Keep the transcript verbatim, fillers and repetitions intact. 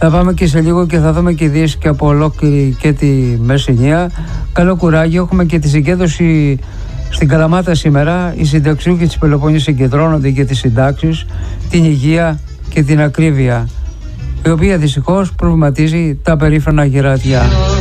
Θα πάμε και σε λίγο και θα δούμε και ειδήσεις και από ολόκληρη και τη Μεσσηνία. Καλό κουράγιο, έχουμε και τη συγκέντρωση στην Καλαμάτα σήμερα. Οι συνταξιούχοι της Πελοποννήσου συγκεντρώνονται για τις συντάξεις, την υγεία και την ακρίβεια, η οποία δυστυχώς προβληματίζει τα περίφρανα γερατιά.